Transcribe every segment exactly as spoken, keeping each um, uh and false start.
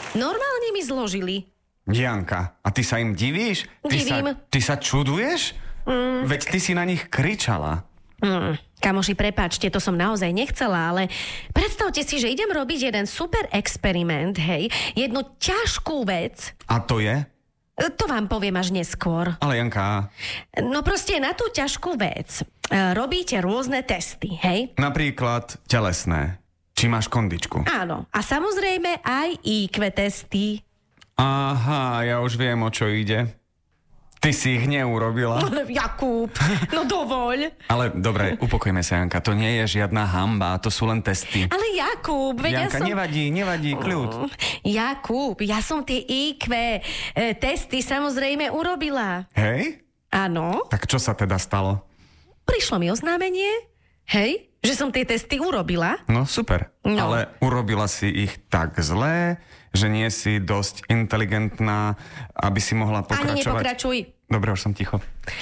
Normálne mi zložili. Janka, a ty sa im divíš? Ty Divím. Sa, ty sa čuduješ? Mm. Veď ty si na nich kričala. Mm, kamoši, prepáčte, to som naozaj nechcela, ale predstavte si, že idem robiť jeden super experiment, hej, jednu ťažkú vec. A to je? To vám poviem až neskôr. Ale Janka... No proste na tú ťažkú vec e, robíte rôzne testy, hej? Napríklad telesné. Či máš kondičku? Áno. A samozrejme aj í kvé testy. Aha, ja už viem, o čo ide. Ty si ich neurobila. Jakub, no dovoľ. Ale dobre, upokojme sa, Janka. To nie je žiadna hanba, to sú len testy. Ale Jakub, veď Janka, ja som... nevadí, nevadí, kľud. Jakub, ja som tie í kvé e, testy samozrejme urobila. Hej? Áno. Tak čo sa teda stalo? Prišlo mi oznámenie, hej, že som tie testy urobila. No super, No. ale urobila si ich tak zlé, že nie si dosť inteligentná, aby si mohla pokračovať. Ani nepokračuj. Dobre, už som ticho.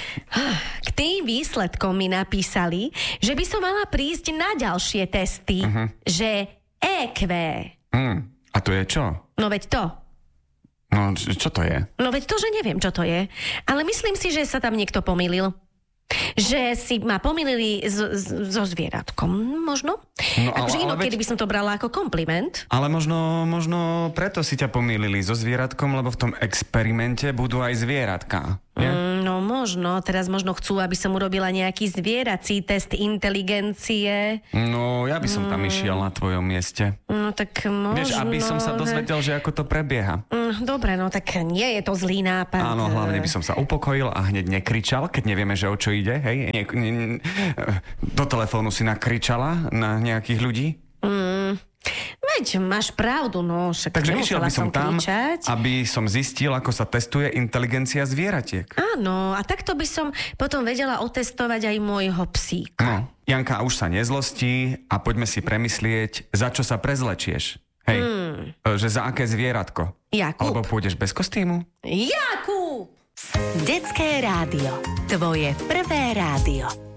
K tým výsledkom mi napísali, že by som mala prísť na ďalšie testy, uh-huh. že é kvé. Mm, a to je čo? No veď to. No, čo to je? No veď to, že neviem, čo to je. Ale myslím si, že sa tam niekto pomýlil. Že si ma pomýlili so, so zvieratkom, možno? No, akože ale, ale inokedy veď... by som to brala ako kompliment. Ale možno, možno preto si ťa pomýlili so zvieratkom, lebo v tom experimente budú aj zvieratka. Mm, no možno, teraz možno chcú, aby som urobila nejaký zvierací test inteligencie. No, ja by som tam Mm. išiel na tvojom mieste. No tak možno... Vieš, aby som sa dozvedel, že ako to prebieha. Mm, dobre, no tak nie je to zlý nápad. Áno, hlavne by som sa upokojil a hneď nekričal, keď nevieme, že o čo ide, hej? Nie, nie, do telefónu si nakričala na nejakých ľudí? Mm, veď máš pravdu, no. Však Takže išiel by som, som tam, kričať. aby som zistil, ako sa testuje inteligencia zvieratiek. Áno, a takto by som potom vedela otestovať aj môjho psíka. No, Janka, už sa nezlostí a poďme si premyslieť, za čo sa prezlečieš. Hej, mm. že za aké zvieratko? Jakub. Alebo pôjdeš bez kostýmu? Jakub! Detské rádio. Tvoje prvé rádio.